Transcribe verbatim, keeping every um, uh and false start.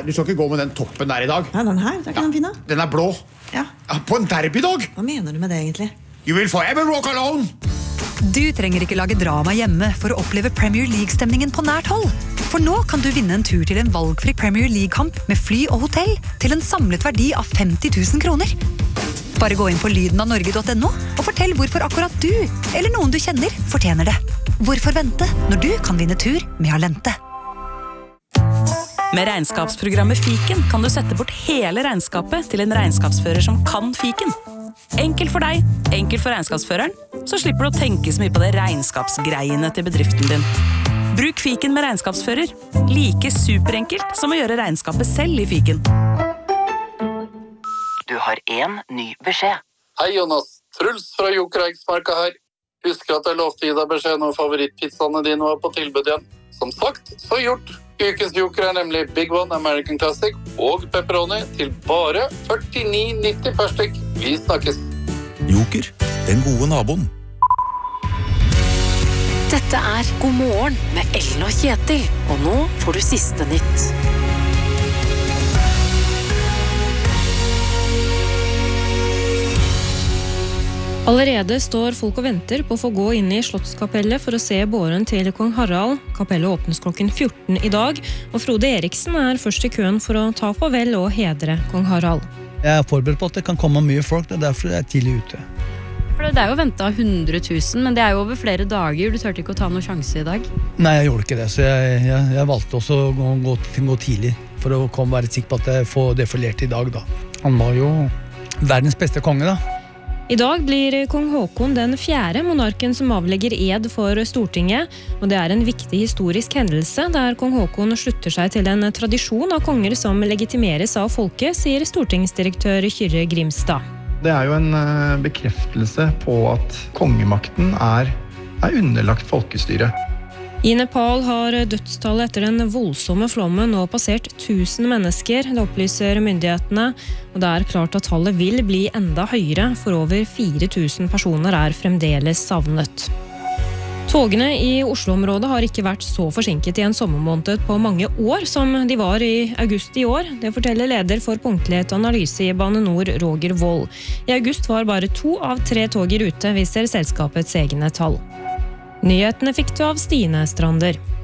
du skal ikke gå med den toppen der i dag. Ja, den her, det er ikke den fine. Den er blå. Ja. Ja, på en derbydag. Hva mener du med det egentlig? You will forever walk alone. Du trenger ikke lage drama hjemme for å oppleve Premier League-stemningen på nært hold. For nå kan du vinne en tur til en valgfri Premier League-kamp med fly og hotell til en samlet verdi av femti tusen kroner. Bare gå inn på lyden av norge punktum no og fortell hvorfor akkurat du, eller noen du kjenner, fortjener det. Hvorfor vente når du kan vinne tur med Alente? Med regnskapsprogrammet Fiken kan du sette bort hele regnskapet til en regnskapsfører som kan Fiken. Enkelt for deg, enkelt for regnskapsføreren, så slipper du å tenke så mye på det regnskapsgreiene til bedriften din. Bruk Fiken med regnskapsfører. Like superenkelt som å gjøre regnskapet selv i Fiken. Du har en ny beskjed. Hei Jonas, Truls fra Joker Eiksmarka her. Husker at jeg lovte å gi deg beskjed når favorittpizzaene dine var på tilbud igjen. Som sagt, så gjort. Ukens Joker er nemlig Big One American Classic og pepperoni til bare førtini nitti per stykk. Vi snakkes. Joker, den gode naboen. Dette er God morgen med Ellen og Kjetil, og nå får du siste nytt. Allerede står folk og venter på å få gå inn i Slottskapellet for å se båren til kong Harald. Kapellet åpnes klokken fjorten i dag, og Frode Eriksen er først i køen for å ta farvel og hedre kong Harald. Jeg er forberedt på at det kan komme mye folk, det er derfor jeg er tidlig ute. For det er jo ventet hundre tusen, men det er jo over flere dager. Du tørte ikke å ta noen sjanse i dag? Nei, jeg gjorde ikke det, så jeg, jeg, jeg valgte også å gå, gå, gå tidlig for å komme, være sikker på at jeg får det forlert i dag. Da. Han var jo verdens beste konge da. I dag blir kong Håkon den fjerde monarken som avlegger ed for Stortinget, og det er en viktig historisk hendelse der kong Håkon slutter seg til en tradisjon av konger som legitimeres av folket, sier stortingsdirektør Kyrre Grimstad. Det er jo en bekreftelse på at kongemakten er, er underlagt folkestyret. I Nepal har dødstallet etter den voldsomme flommen nå passert tusen mennesker, det opplyser myndighetene, og det er klart at tallet vil bli enda høyere, for over fire tusen personer er fremdeles savnet. Togene i Oslo-området har ikke vært så forsinket i en sommermåned på mange år som de var i august i år. Det forteller leder for punktlighet og analyse i Bane Nor, Roger Wold. I august var bare to av tre tog i rute, viser selskapets egne tall. Nyhetene fikk du av Stine Strander.